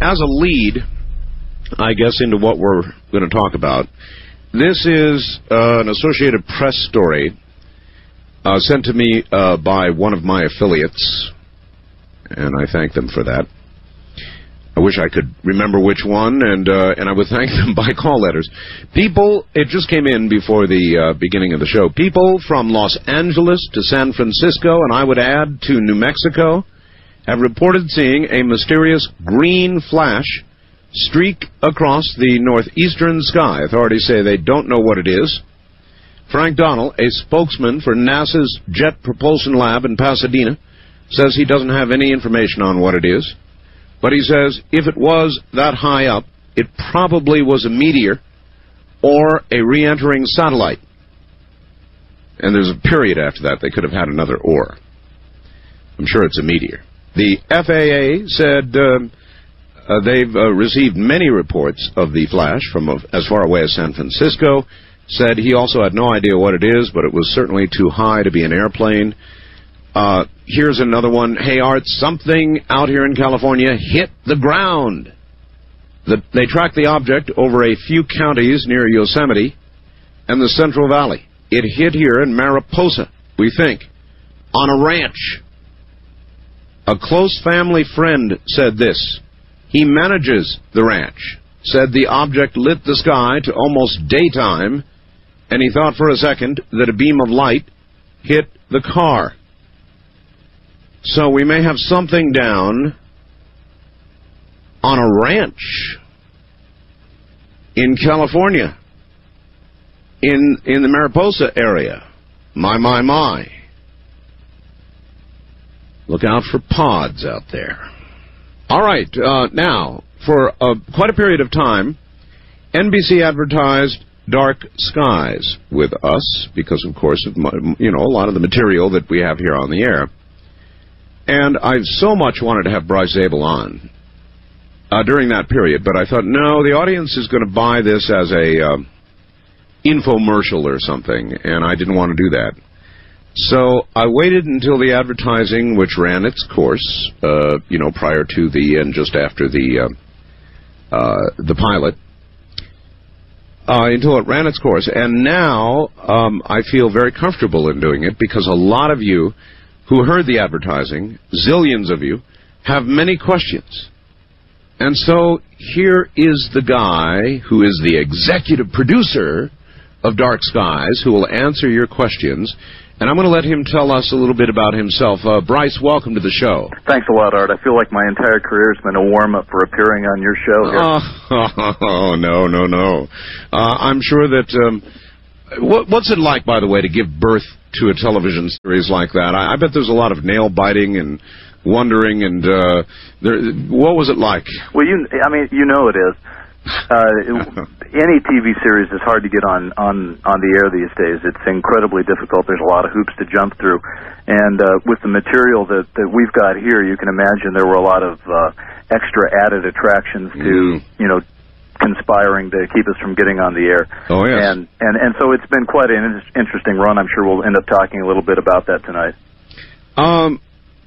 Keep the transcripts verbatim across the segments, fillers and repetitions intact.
as a lead, I guess, into what we're going to talk about, this is uh, an Associated Press story uh, sent to me uh, by one of my affiliates, and I thank them for that. I wish I could remember which one, and uh, and I would thank them by call letters. People, it just came in before the uh, beginning of the show. People from Los Angeles to San Francisco, and I would add to New Mexico, have reported seeing a mysterious green flash streak across the northeastern sky. Authorities say they don't know what it is. Frank Donnell, a spokesman for NASA's Jet Propulsion Lab in Pasadena, says he doesn't have any information on what it is. But he says if it was that high up, it probably was a meteor or a re-entering satellite. And there's a period after that. They could have had another or. I'm sure it's a meteor. The F A A said uh, uh, they've uh, received many reports of the flash from uh, as far away as San Francisco. Said he also had no idea what it is, but it was certainly too high to be an airplane. Uh, here's another one. Hey, Art, something out here in California hit the ground. The, they tracked the object over a few counties near Yosemite and the Central Valley. It hit here in Mariposa, we think, on a ranch. A close family friend said this. He manages the ranch. Said the object lit the sky to almost daytime, and he thought for a second that a beam of light hit the car. So we may have something down on a ranch in California, in in the Mariposa area. My, my, my. Look out for pods out there. All right, uh, now, for uh, quite a period of time, N B C advertised dark skies with us because, of course, of, you know, a lot of the material that we have here on the air. And I so much wanted to have Bryce Zabel on uh, during that period, but I thought, no, the audience is going to buy this as a uh, infomercial or something, and I didn't want to do that. So I waited until the advertising, which ran its course, uh, you know, prior to the and just after the uh, uh, the pilot, uh, until it ran its course. And now um, I feel very comfortable in doing it because a lot of you who heard the advertising, zillions of you, have many questions. And so here is the guy who is the executive producer of Dark Skies who will answer your questions. And I'm going to let him tell us a little bit about himself. Uh, Bryce, welcome to the show. Thanks a lot, Art. I feel like my entire career has been a warm-up for appearing on your show here. Oh, oh no, no, no. Uh, I'm sure that... Um, what, what's it like, by the way, to give birth to a television series like that? I, I bet there's a lot of nail-biting and wondering, and uh, there, what was it like? Well, you, I mean, you know it is. Uh, any T V series is hard to get on, on, on the air these days. It's incredibly difficult. There's a lot of hoops to jump through. And uh, with the material that, that we've got here, you can imagine there were a lot of uh, extra added attractions to, mm. you know, conspiring to keep us from getting on the air. Oh, yes. And, and, and so it's been quite an interesting run. I'm sure we'll end up talking a little bit about that tonight. Um...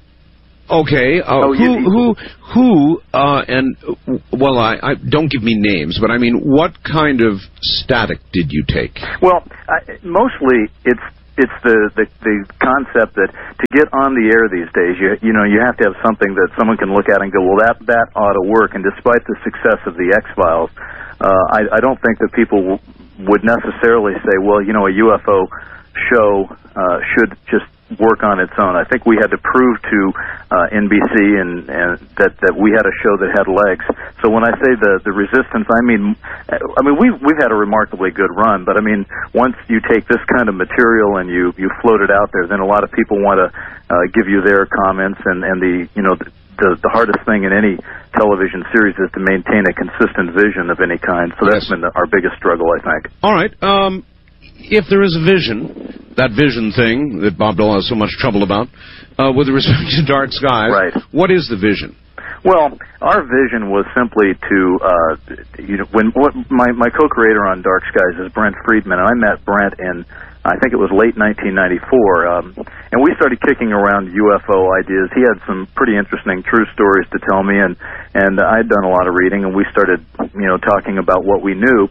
Okay, uh, oh, who, you, who, who, uh, and, well, I, I, don't give me names, but I mean, what kind of static did you take? Well, I, mostly it's, it's the, the, the concept that to get on the air these days, you, you know, you have to have something that someone can look at and go, well, that, that ought to work. And despite the success of the X-Files, uh, I, I don't think that people w- would necessarily say, well, you know, a U F O show, uh, should just work on its own. I think we had to prove to uh, N B C and, and that that we had a show that had legs. So when I say the the resistance, I mean, I mean we've we've had a remarkably good run. But I mean, once you take this kind of material and you you float it out there, then a lot of people want to uh, give you their comments. And and the you know the, the the hardest thing in any television series is to maintain a consistent vision of any kind. So that's yes. been the, our biggest struggle, I think. All right. Um. If there is a vision, that vision thing that Bob Dole has so much trouble about, uh, with respect to Dark Skies, right. what is the vision? Well, our vision was simply to, uh, you know, when what, my my co-creator on Dark Skies is Brent Friedman, and I met Brent in, I think it was late nineteen ninety-four, um, and we started kicking around U F O ideas. He had some pretty interesting true stories to tell me, and and I'd done a lot of reading, and we started, you know, talking about what we knew,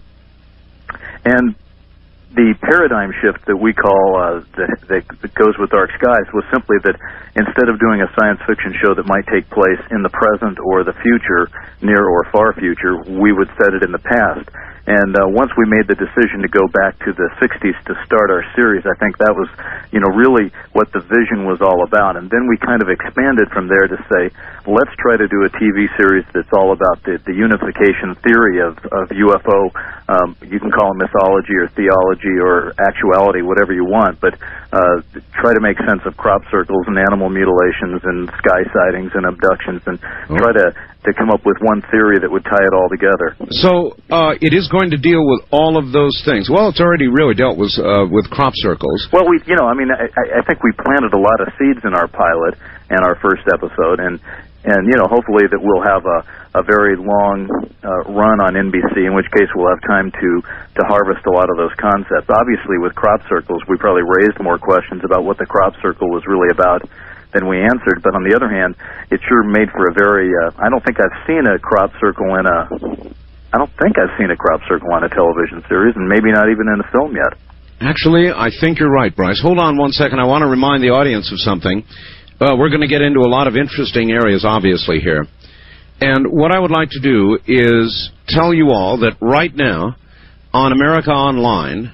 and the paradigm shift that we call uh, that, that goes with Dark Skies was simply that instead of doing a science fiction show that might take place in the present or the future, near or far future, we would set it in the past. And uh, once we made the decision to go back to the sixties to start our series, I think that was, you know, really what the vision was all about. And then we kind of expanded from there to say, let's try to do a T V series that's all about the, the unification theory of, of U F O. Um, you can call it mythology or theology or actuality, whatever you want, but uh, try to make sense of crop circles and animal mutilations and sky sightings and abductions, and oh. try to to come up with one theory that would tie it all together. So uh, it is going to deal with all of those things. Well, it's already really dealt with uh, with crop circles. Well, we, you know, I mean, I, I think we planted a lot of seeds in our pilot and our first episode, and and you know, hopefully that we'll have a a very long uh, run on N B C, in which case we'll have time to to harvest a lot of those concepts. Obviously, with crop circles, we probably raised more questions about what the crop circle was really about than we answered, but on the other hand, it sure made for a very, uh, I don't think I've seen a crop circle in a, I don't think I've seen a crop circle on a television series, and maybe not even in a film yet. Actually, I think you're right, Bryce. Hold on one second. I want to remind the audience of something. Uh, we're going to get into a lot of interesting areas, obviously, here. And what I would like to do is tell you all that right now, on America Online,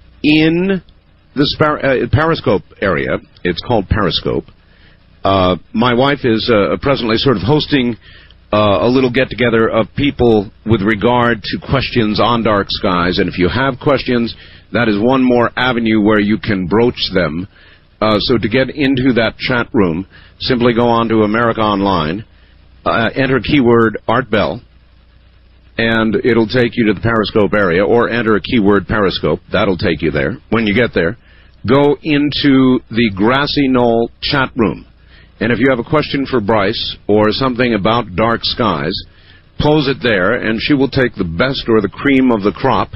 in the Spar- uh, Periscope area, it's called Periscope, Uh, my wife is uh, presently sort of hosting uh, a little get-together of people with regard to questions on Dark Skies. And if you have questions, that is one more avenue where you can broach them. Uh, so to get into that chat room, simply go on to America Online, uh, enter keyword Art Bell, and it'll take you to the Periscope area, or enter a keyword Periscope. That'll take you there. When you get there, go into the Grassy Knoll chat room. And if you have a question for Bryce or something about Dark Skies, pose it there, and she will take the best or the cream of the crop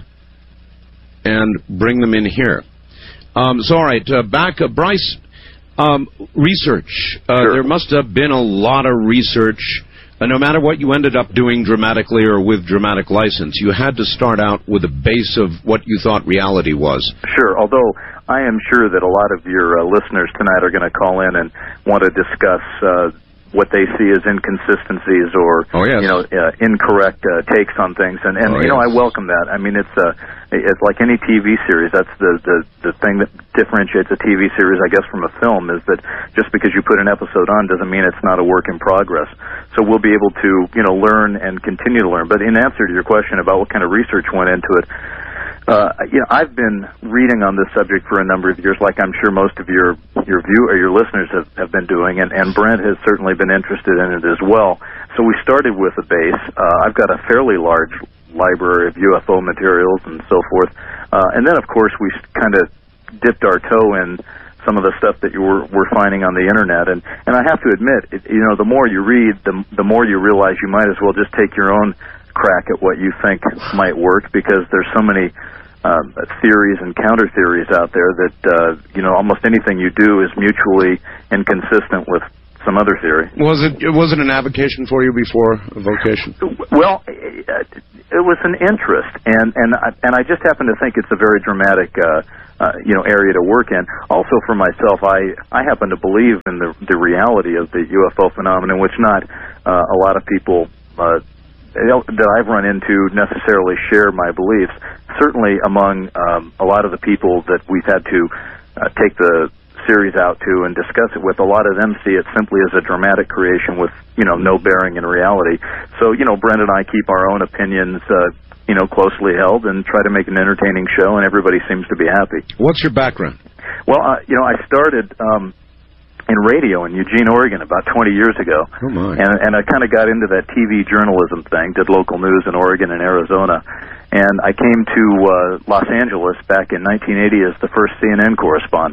and bring them in here. Um, so, all right, uh, back, uh, Bryce, um, research. Uh, sure. There must have been a lot of research. Uh, no matter what you ended up doing dramatically or with dramatic license, you had to start out with a base of what you thought reality was. Sure, although I am sure that a lot of your uh, listeners tonight are going to call in and want to discuss uh, what they see as inconsistencies or oh, yes. you know uh, incorrect uh, takes on things, and, and oh, you know yes. I welcome that. I mean, it's uh, it's like any T V series. That's the, the the thing that differentiates a T V series, I guess, from a film, is that just because you put an episode on doesn't mean it's not a work in progress. So we'll be able to you know learn and continue to learn. But in answer to your question about what kind of research went into it. Uh, you know, I've been reading on this subject for a number of years, like I'm sure most of your your view or your listeners have, have been doing, and, and Brent has certainly been interested in it as well. So we started with a base. Uh, I've got a fairly large library of U F O materials and so forth, uh, and then of course we kind of dipped our toe in some of the stuff that you were, were finding on the internet, and and I have to admit, it, you know, the more you read, the the more you realize you might as well just take your own crack at what you think might work, because there's so many um, theories and counter theories out there that uh, you know almost anything you do is mutually inconsistent with some other theory. Was it was it an avocation for you before a vocation? Well, it, it was an interest, and and I, and I just happen to think it's a very dramatic uh, uh, you know area to work in. Also, for myself, I I happen to believe in the the reality of the U F O phenomenon, which not uh, a lot of people Uh, that I've run into necessarily share my beliefs. Certainly among um, a lot of the people that we've had to uh, take the series out to and discuss it with, a lot of them see it simply as a dramatic creation with, you know, no bearing in reality. So, you know, Brent and I keep our own opinions, uh, you know, closely held and try to make an entertaining show, and everybody seems to be happy. What's your background? Well, uh, you know, I started Um, in radio in Eugene, Oregon, about twenty years ago. Oh my. And, and I kind of got into that T V journalism thing, did local news in Oregon and Arizona. And I came to uh, Los Angeles back in nineteen eighty as the first C N N correspondent.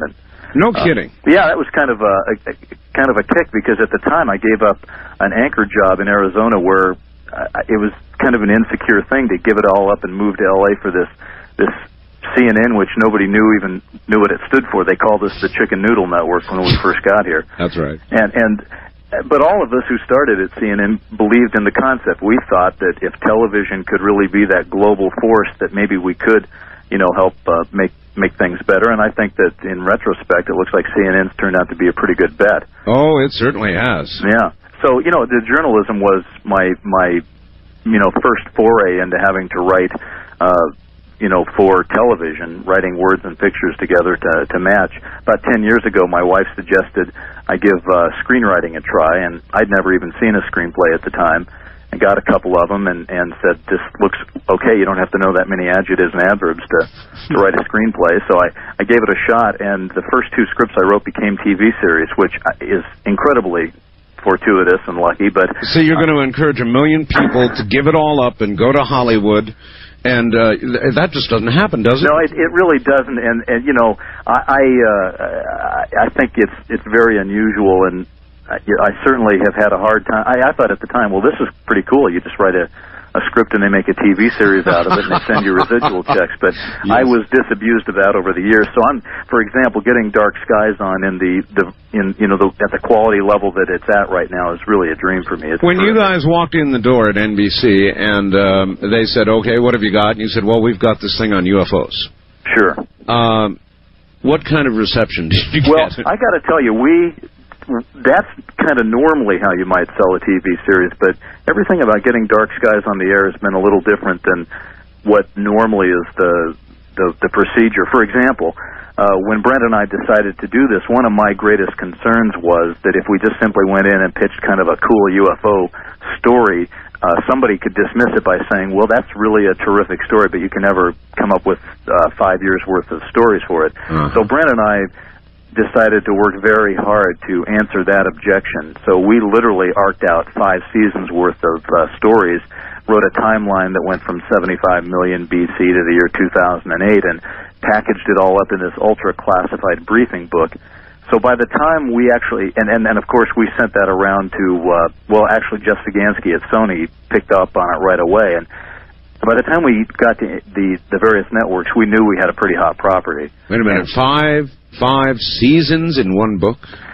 No kidding. Uh, yeah, that was kind of a, a kind of a kick because at the time I gave up an anchor job in Arizona where uh, it was kind of an insecure thing to give it all up and move to L A for this this C N N, which nobody knew even knew what it stood for. They called us the Chicken Noodle Network when we first got here. That's right. And and but all of us who started at C N N believed in the concept. We thought that if television could really be that global force, that maybe we could, you know, help uh, make make things better. And I think that in retrospect, it looks like C N N's turned out to be a pretty good bet. Oh, it certainly has. Yeah. So, you know, the journalism was my, my you know, first foray into having to write, uh, you know, for television, writing words and pictures together to, to match. About ten years ago, my wife suggested I give uh, screenwriting a try, and I'd never even seen a screenplay at the time. I got a couple of them and, and said, this looks okay. You don't have to know that many adjectives and adverbs to, to write a screenplay. So I, I gave it a shot, and the first two scripts I wrote became T V series, which is incredibly fortuitous and lucky. But so you're going to encourage a million people to give it all up and go to Hollywood, and uh, that just doesn't happen, does it? No, it, it really doesn't. And, and you know, I I, uh, I think it's it's very unusual, and I certainly have had a hard time. I, I thought at the time, well, this is pretty cool. You just write a, a script and they make a T V series out of it and they send you residual checks. But yes. I was disabused of that over the years. So I'm, for example, getting Dark Skies on in the, the in you know the, at the quality level that it's at right now is really a dream for me. It's when terrific. You guys walked in the door at N B C and um, they said, "Okay, what have you got?" and you said, "Well, we've got this thing on U F Os." Sure. Um, what kind of reception did you well, get? Well, I got to tell you, we. That's kind of normally how you might sell a T V series, but everything about getting Dark Skies on the air has been a little different than what normally is the the, the procedure. For example, uh, when Brent and I decided to do this, one of my greatest concerns was that if we just simply went in and pitched kind of a cool U F O story, uh, somebody could dismiss it by saying, well, that's really a terrific story, but you can never come up with uh, five years' worth of stories for it. Uh-huh. So Brent and I decided to work very hard to answer that objection. So we literally arced out five seasons worth of uh, stories, wrote a timeline that went from seventy-five million B C to the year two thousand eight, and packaged it all up in this ultra-classified briefing book. So by the time we actually, and, and, and of course we sent that around to, uh, well, actually Jeff Sagansky at Sony picked up on it right away, and by the time we got to the, the various networks, we knew we had a pretty hot property. Wait a minute, five five seasons in one book?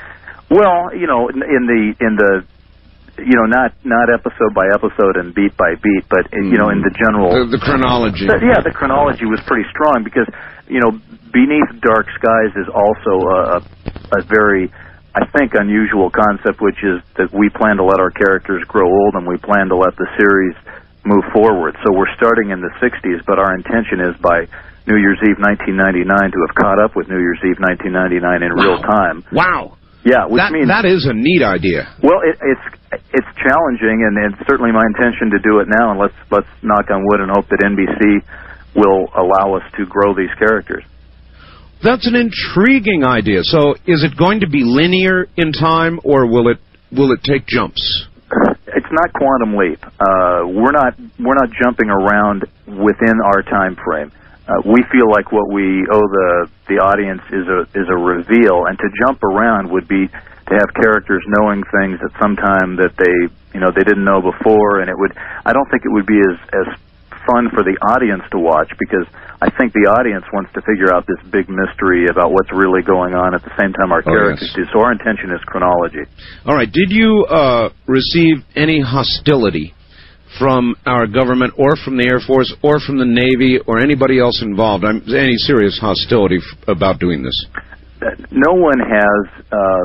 Well, you know, in the in the you know not not episode by episode and beat by beat, but mm. you know in the general the, the chronology. The, yeah, the chronology was pretty strong because you know Beneath Dark Skies is also a, a very I think unusual concept, which is that we plan to let our characters grow old and we plan to let the series move forward. So we're starting in the sixties, but our intention is by New Year's Eve nineteen ninety-nine to have caught up with New Year's Eve nineteen ninety-nine in wow. real time. Wow. Yeah, which that, means... That is a neat idea. Well, it, it's it's challenging, and it's certainly my intention to do it now, and let's, let's knock on wood and hope that N B C will allow us to grow these characters. That's an intriguing idea. So is it going to be linear in time, or will it will it take jumps? It's not quantum leap. Uh, we're not we're not jumping around within our time frame. Uh, we feel like what we owe the the audience is a is a reveal, and to jump around would be to have characters knowing things at some time that they you know they didn't know before, and it would I don't think it would be as as fun for the audience to watch, because I think the audience wants to figure out this big mystery about what's really going on at the same time our oh, characters yes. do. So our intention is chronology. All right. Did you uh, receive any hostility from our government or from the Air Force or from the Navy or anybody else involved? I'm, any serious hostility f- about doing this? No one has uh,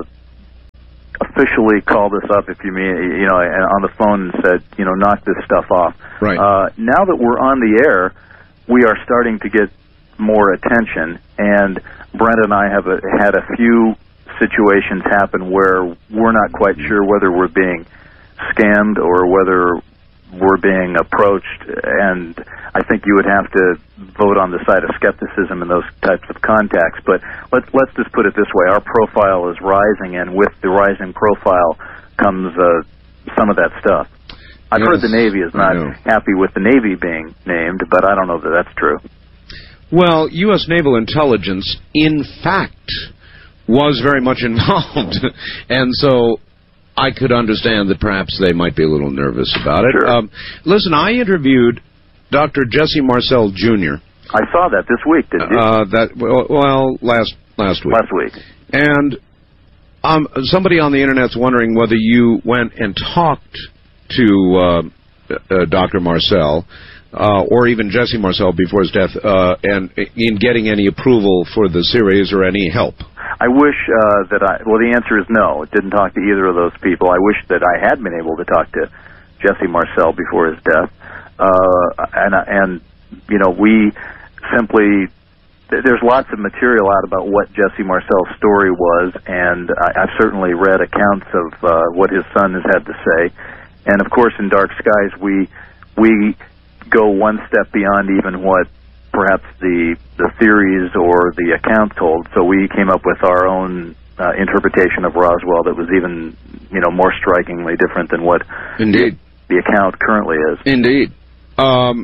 officially called us up, if you mean, you know, on the phone and said, you know, knock this stuff off. Right. Uh, now that we're on the air, we are starting to get more attention, and Brent and I have a, had a few situations happen where we're not quite sure whether we're being scammed or whether we're being approached, and I think you would have to vote on the side of skepticism in those types of contacts. But let's let's just put it this way: our profile is rising, and with the rising profile comes uh, some of that stuff. I've yes, heard the Navy is not happy with the Navy being named, but I don't know that that's true. Well, U S Naval Intelligence, in fact, was very much involved, and so I could understand that perhaps they might be a little nervous about it. Sure. Um, listen, I interviewed Doctor Jesse Marcel Junior I saw that this week, didn't you? Uh, that well, last last week. Last week. And um, somebody on the internet's wondering whether you went and talked to uh, uh, Doctor Marcel uh, or even Jesse Marcel before his death, uh, and in getting any approval for the series or any help. I wish uh, that I, well, the answer is no. Didn't talk to either of those people. I wish that I had been able to talk to Jesse Marcel before his death. Uh, and, and, you know, we simply, there's lots of material out about what Jesse Marcel's story was, and I, I've certainly read accounts of uh, what his son has had to say. And, of course, in Dark Skies, we we go one step beyond even what perhaps the the theories or the accounts hold. So we came up with our own uh, interpretation of Roswell that was even, you know, more strikingly different than what Indeed. the, the account currently is. Indeed. Um,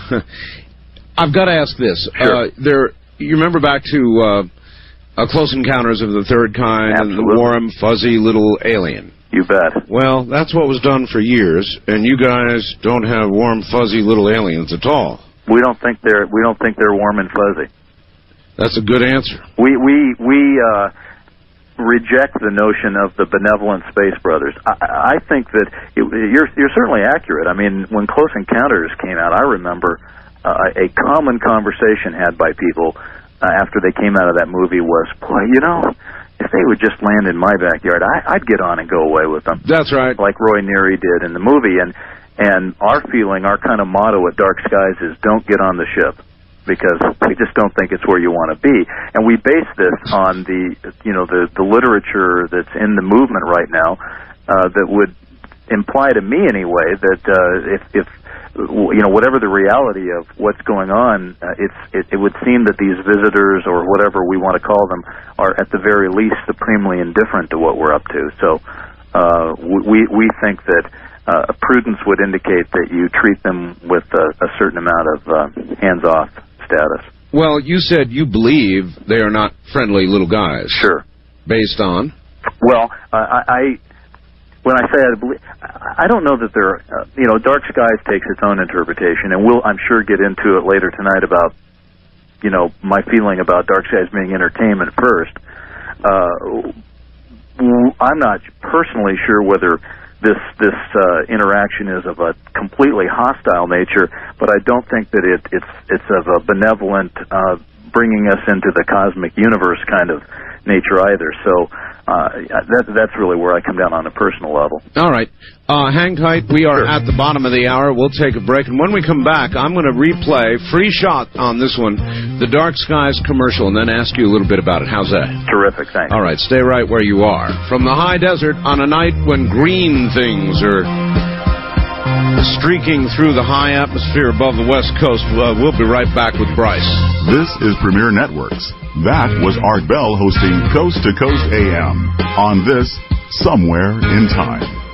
I've got to ask this. Sure. Uh, there, you remember back to uh, uh, Close Encounters of the Third Kind Absolutely. and the warm, fuzzy little alien. You bet. Well, that's what was done for years, and you guys don't have warm, fuzzy little aliens at all. We don't think they're we don't think they're warm and fuzzy. That's a good answer. We we we uh, reject the notion of the benevolent space brothers. I, I think that it, you're you're certainly accurate. I mean, when Close Encounters came out, I remember uh, a common conversation had by people uh, after they came out of that movie was, boy, you know, if they would just land in my backyard, I, I'd get on and go away with them. That's right. Like Roy Neary did in the movie. And and our feeling, our kind of motto at Dark Skies is don't get on the ship, because we just don't think it's where you want to be. And we base this on the, you know, the, the literature that's in the movement right now uh, that would imply to me anyway that uh, if, if, you know, whatever the reality of what's going on, uh, it's it, it would seem that these visitors, or whatever we want to call them, are at the very least supremely indifferent to what we're up to. So uh, we we think that uh, prudence would indicate that you treat them with a, a certain amount of uh, hands-off status. Well, you said you believe they are not friendly little guys. Sure. Based on? Well, uh, I, I when I say I believe, I don't know that they're, uh, you know, Dark Skies takes its own interpretation, and we'll, I'm sure, get into it later tonight about, you know, my feeling about Dark Skies being entertainment first. Uh, I'm not personally sure whether this this uh, interaction is of a completely hostile nature, but I don't think that it, it's it's of a benevolent, uh, bringing us into the cosmic universe kind of nature either. So uh, that that's really where I come down on a personal level. All right. Uh, hang tight. We are Sure. at the bottom of the hour. We'll take a break. And when we come back, I'm going to replay, free shot on this one, the Dark Skies commercial, and then ask you a little bit about it. How's that? Terrific, thanks. All right. Stay right where you are. From the high desert on a night when green things are streaking through the high atmosphere above the West Coast, uh, we'll be right back with Bryce. This is Premier Networks. That was Art Bell hosting Coast to Coast A M on this Somewhere in Time.